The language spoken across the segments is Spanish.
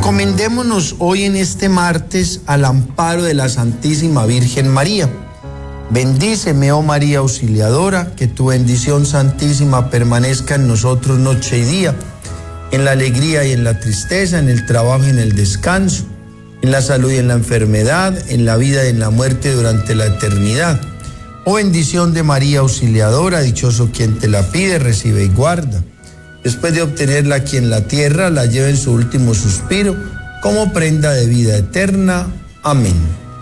Encomendémonos hoy en este martes al amparo de la Santísima Virgen María. Bendíceme, oh María Auxiliadora, que tu bendición santísima permanezca en nosotros noche y día, en la alegría y en la tristeza, en el trabajo y en el descanso, en la salud y en la enfermedad, en la vida y en la muerte durante la eternidad. Oh bendición de María Auxiliadora, dichoso quien te la pide, recibe y guarda. Después de obtenerla aquí en la tierra, la lleva en su último suspiro como prenda de vida eterna. Amén.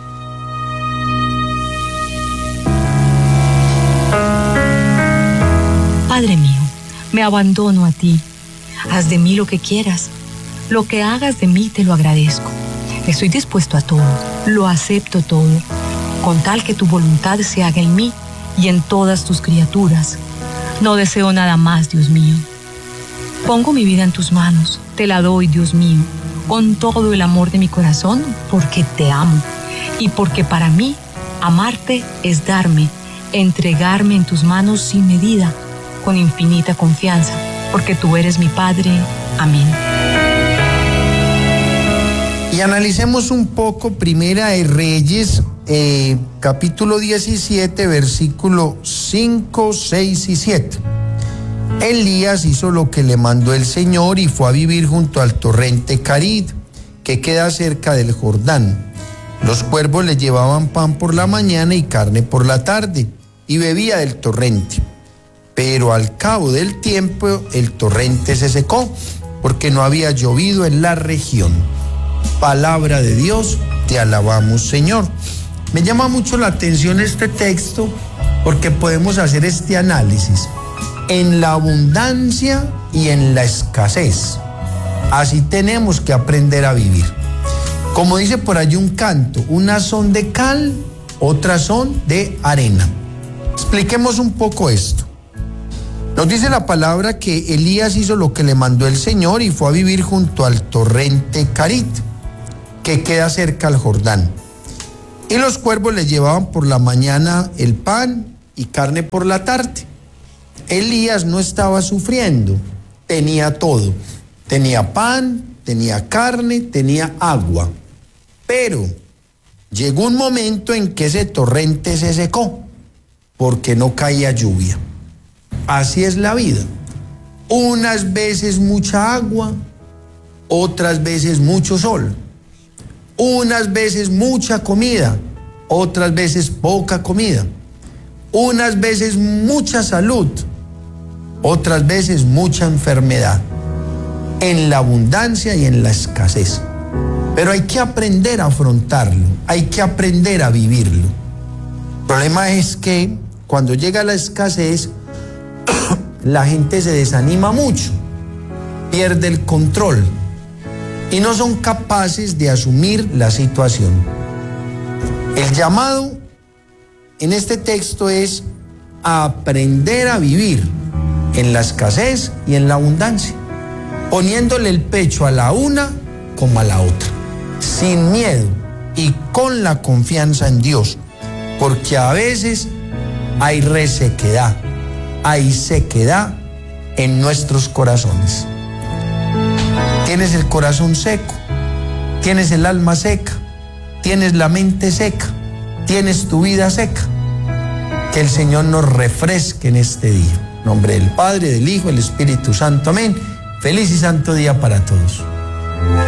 Padre mío, me abandono a ti. Haz de mí lo que quieras. Lo que hagas de mí te lo agradezco. Estoy dispuesto a todo, lo acepto todo, con tal que tu voluntad se haga en mí y en todas tus criaturas. No deseo nada más, Dios mío. Pongo mi vida en tus manos, te la doy, Dios mío, con todo el amor de mi corazón, porque te amo y porque para mí amarte es darme, entregarme en tus manos sin medida, con infinita confianza, porque tú eres mi Padre. Amén. Y analicemos un poco Primera de Reyes, capítulo 17, versículo 5, 6 y 7. Elías hizo lo que le mandó el Señor y fue a vivir junto al torrente Carid, que queda cerca del Jordán. Los cuervos le llevaban pan por la mañana y carne por la tarde, y bebía del torrente. Pero al cabo del tiempo el torrente se secó, porque no había llovido en la región. Palabra de Dios, te alabamos, Señor. Me llama mucho la atención este texto porque podemos hacer este análisis en la abundancia y en la escasez. Así tenemos que aprender a vivir. Como dice por allí un canto, unas son de cal, otras son de arena. Expliquemos un poco esto. Nos dice la palabra que Elías hizo lo que le mandó el Señor y fue a vivir junto al torrente Carit, que queda cerca al Jordán. Y los cuervos le llevaban por la mañana el pan y carne por la tarde. Elías no estaba sufriendo, tenía todo. Tenía pan, tenía carne, tenía agua. Pero llegó un momento en que ese torrente se secó, porque no caía lluvia. Así es la vida. Unas veces mucha agua, otras veces mucho sol. Unas veces mucha comida, otras veces poca comida. Unas veces mucha salud, otras veces mucha enfermedad. En la abundancia y en la escasez. Pero hay que aprender a afrontarlo, hay que aprender a vivirlo. El problema es que cuando llega la escasez, la gente se desanima mucho, pierde el control y no son capaces de asumir la situación. El llamado en este texto es a aprender a vivir en la escasez y en la abundancia, poniéndole el pecho a la una como a la otra, sin miedo y con la confianza en Dios, porque a veces hay resequedad, hay sequedad en nuestros corazones. Tienes el corazón seco, tienes el alma seca, tienes la mente seca, tienes tu vida seca. Que el Señor nos refresque en este día. En nombre del Padre, del Hijo, del Espíritu Santo. Amén. Feliz y santo día para todos.